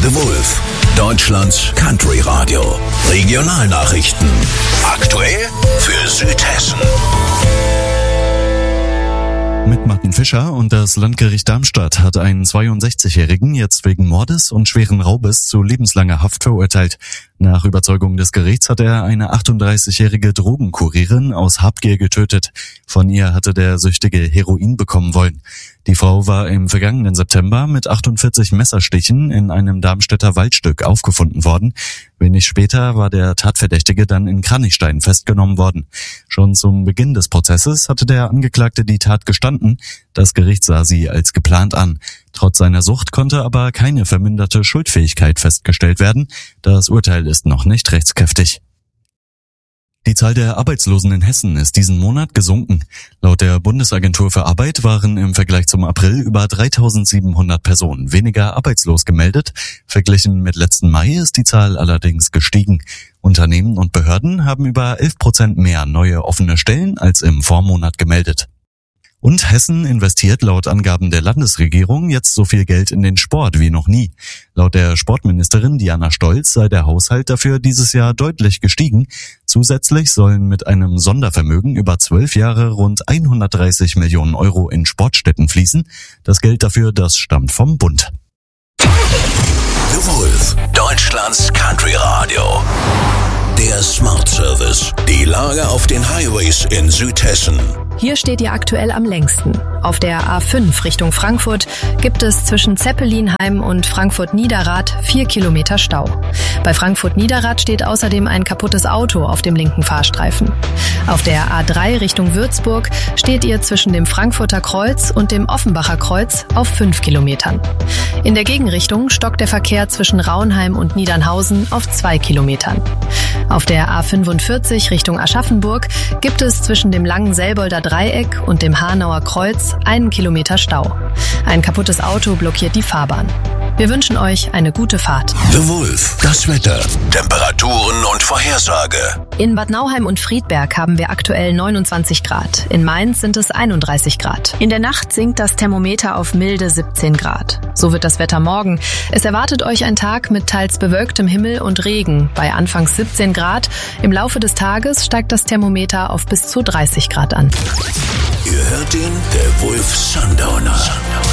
The Wolf, Deutschlands Country Radio. Regionalnachrichten. Aktuell für Südhessen. Mit Martin Fischer, und das Landgericht Darmstadt hat einen 62-Jährigen jetzt wegen Mordes und schweren Raubes zu lebenslanger Haft verurteilt. Nach Überzeugung des Gerichts hat er eine 38-jährige Drogenkurierin aus Habgier getötet. Von ihr hatte der Süchtige Heroin bekommen wollen. Die Frau war im vergangenen September mit 48 Messerstichen in einem Darmstädter Waldstück aufgefunden worden. Wenig später war der Tatverdächtige dann in Kranichstein festgenommen worden. Schon zum Beginn des Prozesses hatte der Angeklagte die Tat gestanden. Das Gericht sah sie als geplant an. Trotz seiner Sucht konnte aber keine verminderte Schuldfähigkeit festgestellt werden. Das Urteil ist noch nicht rechtskräftig. Die Zahl der Arbeitslosen in Hessen ist diesen Monat gesunken. Laut der Bundesagentur für Arbeit waren im Vergleich zum April über 3.700 Personen weniger arbeitslos gemeldet. Verglichen mit letzten Mai ist die Zahl allerdings gestiegen. Unternehmen und Behörden haben über 11% mehr neue offene Stellen als im Vormonat gemeldet. Und Hessen investiert laut Angaben der Landesregierung jetzt so viel Geld in den Sport wie noch nie. Laut der Sportministerin Diana Stolz sei der Haushalt dafür dieses Jahr deutlich gestiegen. Zusätzlich sollen mit einem Sondervermögen über 12 Jahre rund 130 Millionen Euro in Sportstätten fließen. Das Geld dafür, das stammt vom Bund. The Wolf, Deutschlands Country Radio. Der Smart Service. Die Lage auf den Highways in Südhessen. Hier steht ihr aktuell am längsten. Auf der A5 Richtung Frankfurt gibt es zwischen Zeppelinheim und Frankfurt-Niederrad 4 Kilometer Stau. Bei Frankfurt-Niederrad steht außerdem ein kaputtes Auto auf dem linken Fahrstreifen. Auf der A3 Richtung Würzburg steht ihr zwischen dem Frankfurter Kreuz und dem Offenbacher Kreuz auf 5 Kilometern. In der Gegenrichtung stockt der Verkehr zwischen Raunheim und Niedernhausen auf 2 Kilometern. Auf der A45 Richtung Aschaffenburg gibt es zwischen dem langen Selbolder Dreieck und dem Hanauer Kreuz 1 Kilometer Stau. Ein kaputtes Auto blockiert die Fahrbahn. Wir wünschen euch eine gute Fahrt. The Wolf, das Wetter, Temperaturen und Vorhersage. In Bad Nauheim und Friedberg haben wir aktuell 29 Grad. In Mainz sind es 31 Grad. In der Nacht sinkt das Thermometer auf milde 17 Grad. So wird das Wetter morgen. Es erwartet euch ein Tag mit teils bewölktem Himmel und Regen. Bei anfangs 17 Grad. Im Laufe des Tages steigt das Thermometer auf bis zu 30 Grad an. Ihr hört den The Wolf Sundowner.